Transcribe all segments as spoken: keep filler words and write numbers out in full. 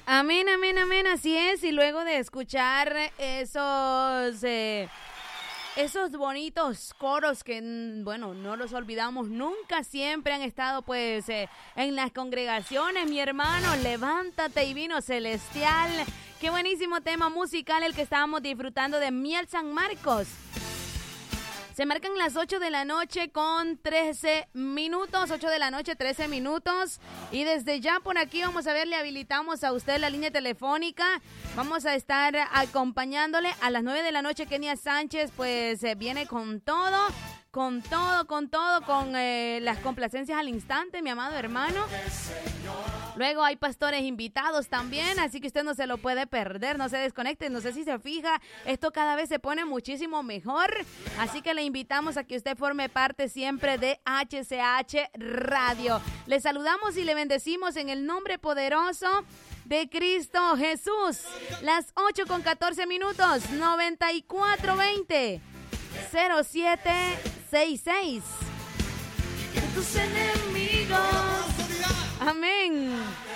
Amén, amén, amén, así es. Y luego de escuchar esos, eh, esos bonitos coros que, bueno, no los olvidamos nunca, siempre han estado pues eh, en las congregaciones, mi hermano, levántate y vino celestial. Qué buenísimo tema musical el que estábamos disfrutando de Miel San Marcos. Se marcan las ocho de la noche con trece minutos, ocho de la noche, trece minutos. Y desde ya por aquí vamos a ver, le habilitamos a usted la línea telefónica. Vamos a estar acompañándole a las nueve de la noche. Kenia Sánchez pues eh, viene con todo, con todo, con todo, con eh, las complacencias al instante, mi amado hermano. Luego hay pastores invitados también, así que usted no se lo puede perder, no se desconecte, no sé si se fija, esto cada vez se pone muchísimo mejor, así que le invitamos a que usted forme parte siempre de H C H Radio. Le saludamos y le bendecimos en el nombre poderoso de Cristo Jesús. Las ocho con catorce minutos, noventa y cuatro veinte, cero siete sesenta y seis. Tus enemigos. Amén.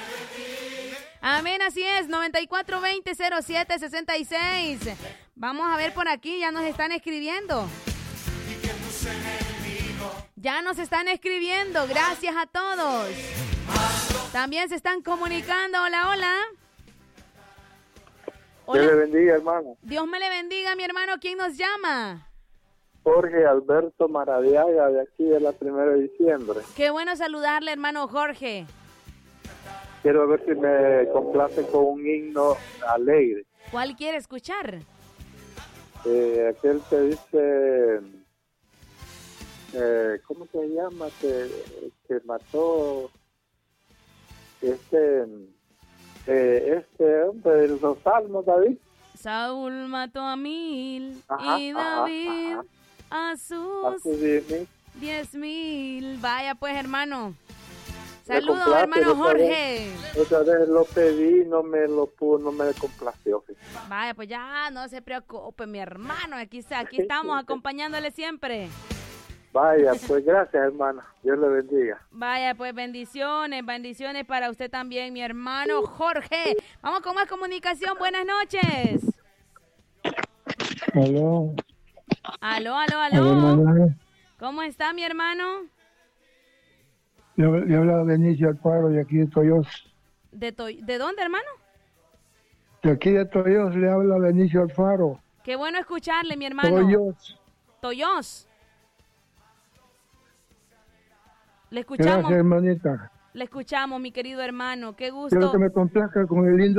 Amén, así es, noventa y cuatro veinte, cero siete sesenta y seis. Vamos a ver por aquí, ya nos están escribiendo. Ya nos están escribiendo, gracias a todos. También se están comunicando, hola, hola. Hola. Dios le bendiga, hermano. Dios me le bendiga, mi hermano, ¿quién nos llama? Jorge Alberto Maradiaga, de aquí de la primera de diciembre. Qué bueno saludarle, hermano Jorge. Quiero ver si me complace con un himno alegre. ¿Cuál quiere escuchar? Eh, aquel que dice, eh, ¿cómo se llama? Que, que mató este, eh, este hombre de los salmos, David. Saúl mató a mil, ajá, y David ajá, ajá. a sus, a sus diez mil. diez mil. Vaya pues, hermano. Saludos, hermano Jorge. Otra vez lo pedí, no me lo pudo, no me complació. Vaya, pues ya, no se preocupe, mi hermano. Aquí está, aquí estamos acompañándole siempre. Vaya, pues gracias, hermana. Dios le bendiga. Vaya, pues bendiciones, bendiciones para usted también, mi hermano Jorge. Vamos con más comunicación. Buenas noches. Aló. Aló, aló, aló. aló ¿Cómo está, mi hermano? Yo, yo hablo de Benicio Alfaro de aquí de Toyos. ¿De, to ¿De dónde, hermano? De aquí de Toyos le habla Benicio Alfaro. Qué bueno escucharle, mi hermano. Toyos. Toyos. Le escuchamos. Gracias, hermanita. Le escuchamos, mi querido hermano. Qué gusto. Quiero que me complazca con el lindo